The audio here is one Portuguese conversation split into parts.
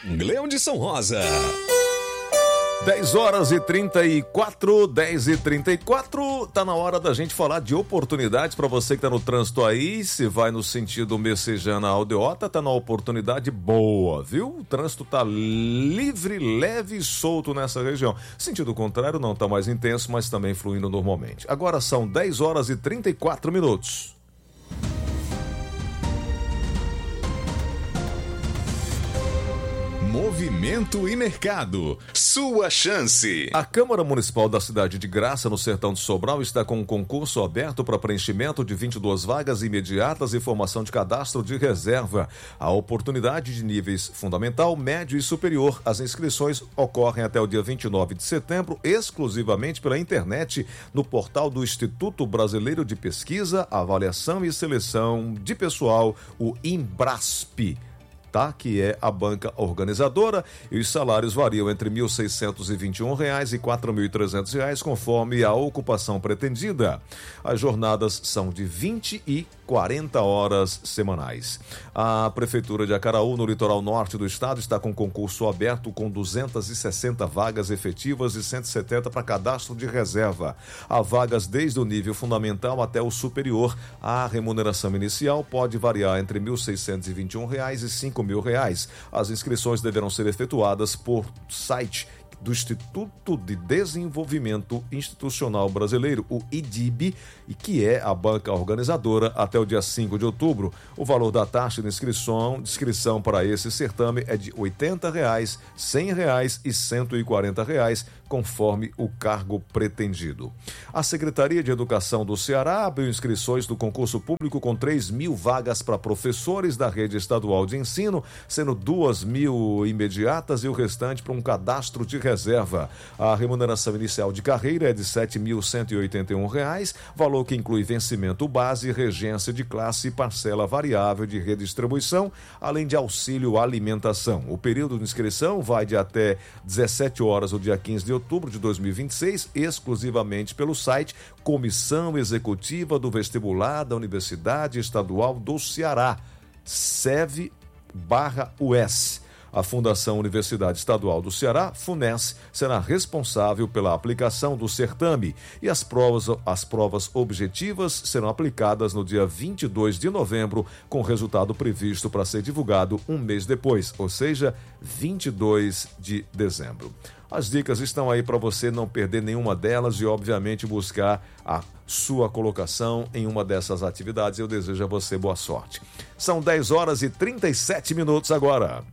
Gleudson Rosa. 10h34, tá na hora da gente falar de oportunidades para você que tá no trânsito aí, se vai no sentido Messejana Aldeota, tá na oportunidade boa, viu? O trânsito tá livre, leve e solto nessa região. Sentido contrário não tá mais intenso, mas também fluindo normalmente. Agora são 10h34. Movimento e Mercado. Sua chance. A Câmara Municipal da cidade de Graça, no Sertão de Sobral, está com um concurso aberto para preenchimento de 22 vagas imediatas e formação de cadastro de reserva. A oportunidade de níveis fundamental, médio e superior. As inscrições ocorrem até o dia 29 de setembro, exclusivamente pela internet, no portal do Instituto Brasileiro de Pesquisa, Avaliação e Seleção de Pessoal, o INBRASP. Tá? Que é a banca organizadora, e os salários variam entre R$ 1.621 e R$ 4.300, conforme a ocupação pretendida. As jornadas são de 20 e 40 horas semanais. A Prefeitura de Acaraú, no litoral norte do estado, está com concurso aberto com 260 vagas efetivas e 170 para cadastro de reserva. Há vagas desde o nível fundamental até o superior. A remuneração inicial pode variar entre R$ 1.621 e R$ 5.000. As inscrições deverão ser efetuadas por site do Instituto de Desenvolvimento Institucional Brasileiro, o IDIB, e que é a banca organizadora, até o dia 5 de outubro. O valor da taxa de inscrição para esse certame é de R$ 80, R$ 100 e R$ 140, conforme o cargo pretendido. A Secretaria de Educação do Ceará abriu inscrições do concurso público com 3.000 vagas para professores da rede estadual de ensino, sendo 2.000 imediatas e o restante para um cadastro de reserva. A remuneração inicial de carreira é de R$ 7.181, valor que inclui vencimento base, regência de classe e parcela variável de redistribuição, além de auxílio alimentação. O período de inscrição vai de até 17 horas no dia 15 de outubro de 2026, exclusivamente pelo site Comissão Executiva do Vestibular da Universidade Estadual do Ceará, SEV/US. A Fundação Universidade Estadual do Ceará, FUNES, será responsável pela aplicação do certame, e as provas objetivas serão aplicadas no dia 22 de novembro, com resultado previsto para ser divulgado um mês depois, ou seja, 22 de dezembro. As dicas estão aí para você não perder nenhuma delas e, obviamente, buscar a sua colocação em uma dessas atividades. Eu desejo a você boa sorte. São 10h37 agora.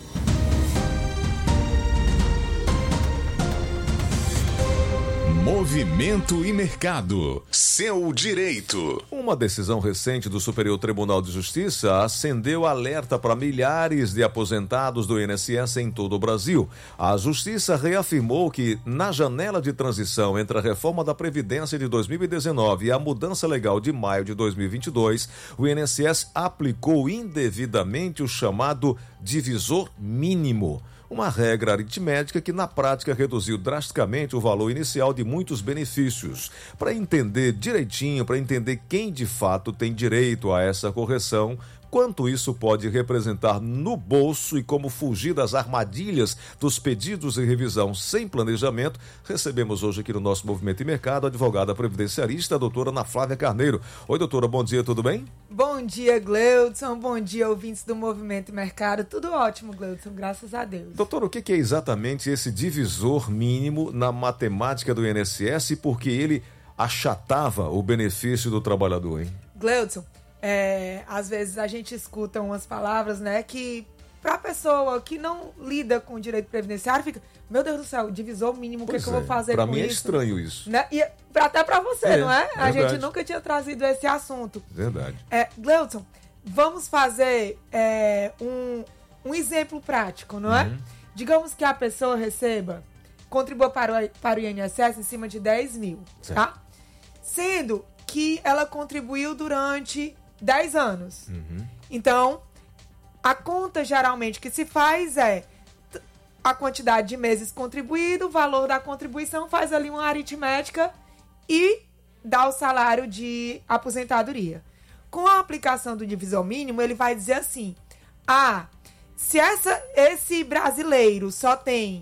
Movimento e Mercado. Seu direito. Uma decisão recente do Superior Tribunal de Justiça acendeu alerta para milhares de aposentados do INSS em todo o Brasil. A Justiça reafirmou que, na janela de transição entre a reforma da Previdência de 2019 e a mudança legal de maio de 2022, o INSS aplicou indevidamente o chamado divisor mínimo. Uma regra aritmética que, na prática, reduziu drasticamente o valor inicial de muitos benefícios. Para entender direitinho, para entender quem de fato tem direito a essa correção, quanto isso pode representar no bolso e como fugir das armadilhas dos pedidos de revisão sem planejamento, recebemos hoje aqui no nosso Movimento e Mercado a advogada previdenciarista, a doutora Ana Flávia Carneiro. Oi, doutora, bom dia, tudo bem? Bom dia, Gleudson, bom dia, ouvintes do Movimento e Mercado. Tudo ótimo, Gleudson, graças a Deus. Doutora, o que é exatamente esse divisor mínimo na matemática do INSS e por que ele achatava o benefício do trabalhador, hein? Gleudson, às vezes a gente escuta umas palavras, né, que pra pessoa que não lida com o direito previdenciário fica, meu Deus do céu, divisor mínimo, o que eu vou fazer com isso? Pra mim é estranho isso. Né? E até pra você, não é? Verdade. A gente nunca tinha trazido esse assunto. Verdade. Gleudson, vamos fazer um exemplo prático, não é? Digamos que a pessoa contribua para o INSS em cima de 10 mil, certo, tá? Sendo que ela contribuiu durante 10 anos. Então, a conta geralmente que se faz é a quantidade de meses contribuído, o valor da contribuição, faz ali uma aritmética e dá o salário de aposentadoria. Com a aplicação do divisor mínimo, ele vai dizer assim, Se esse brasileiro só tem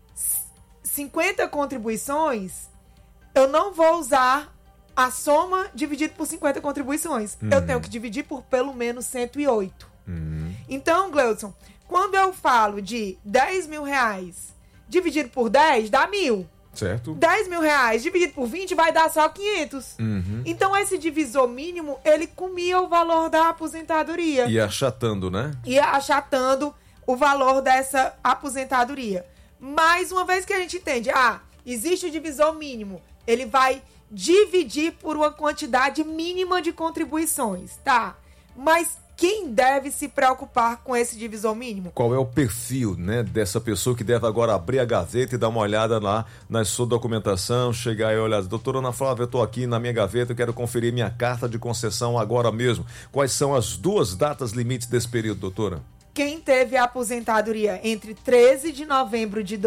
50 contribuições, eu não vou usar a soma dividido por 50 contribuições. Eu tenho que dividir por pelo menos 108. Então, Gleudson, quando eu falo de 10 mil reais dividido por 10, dá 1.000. Certo. 10 mil reais dividido por 20 vai dar só 500. Então, esse divisor mínimo, ele comia o valor da aposentadoria. E achatando, né? Ia achatando o valor dessa aposentadoria. Mas uma vez que a gente entende, existe o divisor mínimo, ele vai dividir por uma quantidade mínima de contribuições, tá? Mas quem deve se preocupar com esse divisor mínimo? Qual é o perfil, né, dessa pessoa que deve agora abrir a gaveta e dar uma olhada lá na sua documentação, chegar e olhar, doutora Ana Flávia, eu estou aqui na minha gaveta, eu quero conferir minha carta de concessão agora mesmo. Quais são as 2 datas limites desse período, doutora? Quem teve a aposentadoria entre 13 de novembro de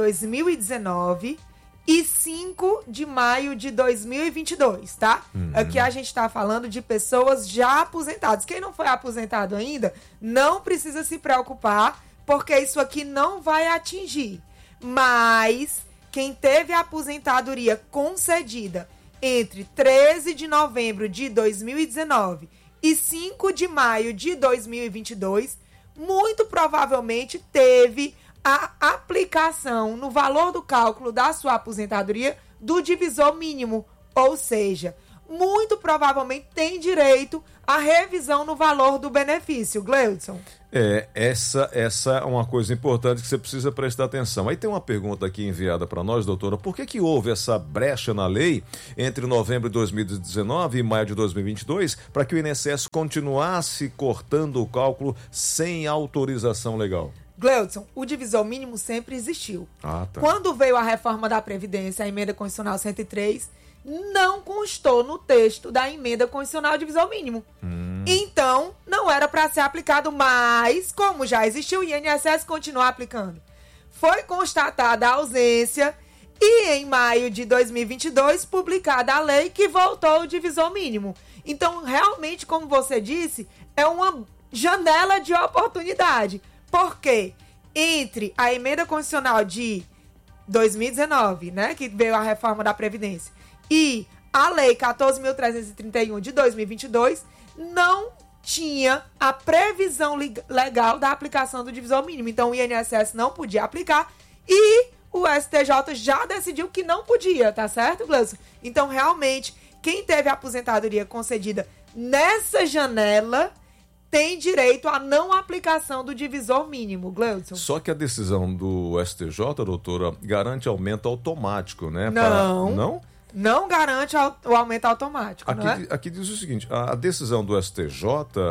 2019 e 5 de maio de 2022, tá? Aqui a gente tá falando de pessoas já aposentadas. Quem não foi aposentado ainda, não precisa se preocupar, porque isso aqui não vai atingir. Mas quem teve a aposentadoria concedida entre 13 de novembro de 2019 e 5 de maio de 2022, muito provavelmente teve a aplicação no valor do cálculo da sua aposentadoria do divisor mínimo, ou seja, muito provavelmente tem direito à revisão no valor do benefício. Gleudson. Essa é uma coisa importante que você precisa prestar atenção. Aí tem uma pergunta aqui enviada para nós, doutora. Por que houve essa brecha na lei entre novembro de 2019 e maio de 2022 para que o INSS continuasse cortando o cálculo sem autorização legal? Gleudson, o divisor mínimo sempre existiu. Tá. Quando veio a reforma da Previdência, a emenda constitucional 103, não constou no texto da emenda constitucional divisor mínimo. Então, não era para ser aplicado, mas, como já existiu, o INSS continua aplicando. Foi constatada a ausência e, em maio de 2022, publicada a lei que voltou o divisor mínimo. Então, realmente, como você disse, é uma janela de oportunidade. Porque entre a emenda constitucional de 2019, né, que veio a reforma da Previdência, e a lei 14.331 de 2022, não tinha a previsão legal da aplicação do divisor mínimo. Então, o INSS não podia aplicar e o STJ já decidiu que não podia, tá certo, Gleudson? Então, realmente, quem teve a aposentadoria concedida nessa janela tem direito à não aplicação do divisor mínimo, Gleudson. Só que a decisão do STJ, doutora, garante aumento automático, né? Não? Não garante o aumento automático, aqui, não é? Aqui diz o seguinte, a decisão do STJ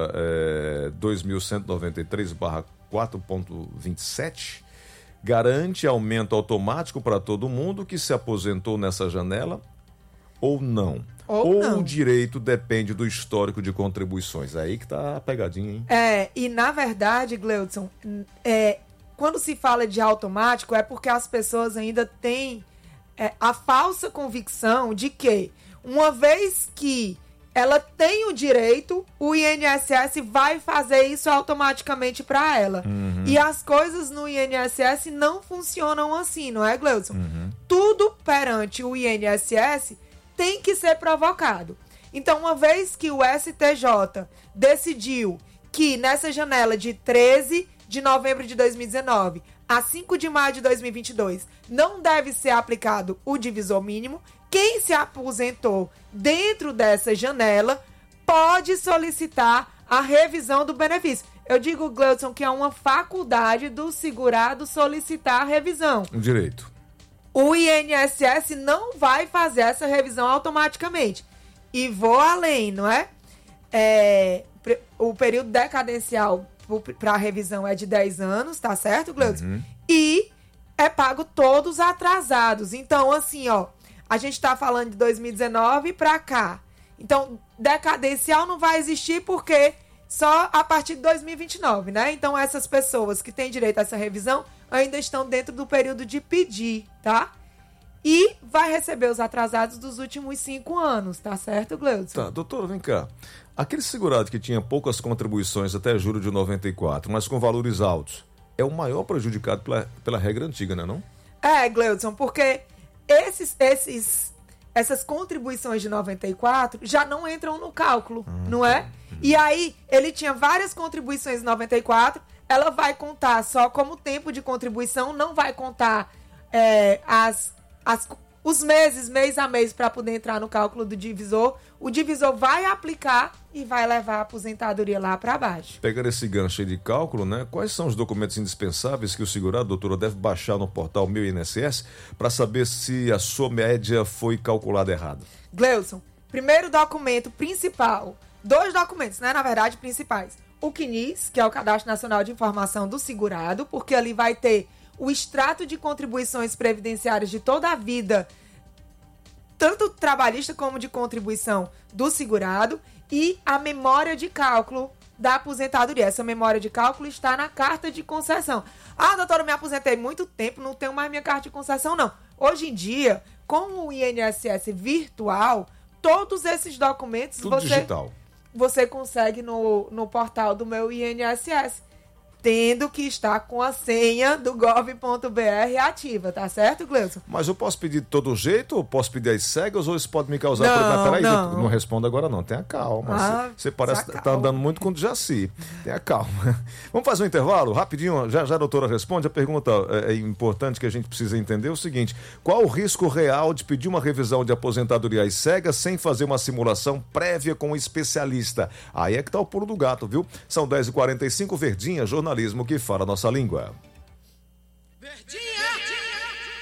2193/4.27 garante aumento automático para todo mundo que se aposentou nessa janela ou não. Ou não. O direito depende do histórico de contribuições. É aí que tá a pegadinha, hein? E na verdade, Gleudson, quando se fala de automático é porque as pessoas ainda têm a falsa convicção de que, uma vez que ela tem o direito, o INSS vai fazer isso automaticamente para ela. E as coisas no INSS não funcionam assim, não é, Gleudson? Tudo perante o INSS tem que ser provocado. Então, uma vez que o STJ decidiu que nessa janela de 13 de novembro de 2019 a 5 de maio de 2022 não deve ser aplicado o divisor mínimo, quem se aposentou dentro dessa janela pode solicitar a revisão do benefício. Eu digo, Gleudson, que é uma faculdade do segurado solicitar a revisão. Um direito. O INSS não vai fazer essa revisão automaticamente. E vou além, não é? O período decadencial para a revisão é de 10 anos, tá certo, Gleudson? E é pago todos atrasados. Então, assim, a gente tá falando de 2019 para cá. Então, decadencial não vai existir porque só a partir de 2029, né? Então, essas pessoas que têm direito a essa revisão ainda estão dentro do período de pedir, tá? E vai receber os atrasados dos últimos 5 anos, tá certo, Gleudson? Tá, doutora, vem cá. Aquele segurado que tinha poucas contribuições até julho de 94, mas com valores altos, é o maior prejudicado pela regra antiga, não é não? Gleudson, porque essas contribuições de 94 já não entram no cálculo, não é? E aí, ele tinha várias contribuições em 94, ela vai contar só como tempo de contribuição, não vai contar os meses, mês a mês, para poder entrar no cálculo do divisor. O divisor vai aplicar e vai levar a aposentadoria lá para baixo. Pegando esse gancho aí de cálculo, né? Quais são os documentos indispensáveis que o segurado, doutora, deve baixar no portal Meu INSS para saber se a sua média foi calculada errado? Gleudson, primeiro documento principal, 2 documentos, né, na verdade, principais. O CNIS, que é o Cadastro Nacional de Informação do Segurado, porque ali vai ter o extrato de contribuições previdenciárias de toda a vida, tanto trabalhista como de contribuição do segurado, e a memória de cálculo da aposentadoria. Essa memória de cálculo está na carta de concessão. Ah, doutora, eu me aposentei muito tempo, não tenho mais minha carta de concessão, não. Hoje em dia, com o INSS virtual, todos esses documentos tudo digital. Você consegue no portal do Meu INSS, tendo que estar com a senha do gov.br ativa, tá certo, Gleudson? Mas eu posso pedir de todo jeito, ou posso pedir as cegas, ou isso pode me causar problema? Peraí, não responda agora não, tenha calma. Você parece que tá andando muito com o Jaci. Tenha calma. Vamos fazer um intervalo, rapidinho, já a doutora responde. A pergunta importante que a gente precisa entender é o seguinte: qual o risco real de pedir uma revisão de aposentadoria às cegas sem fazer uma simulação prévia com um especialista? Aí é que tá o pulo do gato, viu? São 10h45, Verdinha, jornalismo que fala a nossa língua.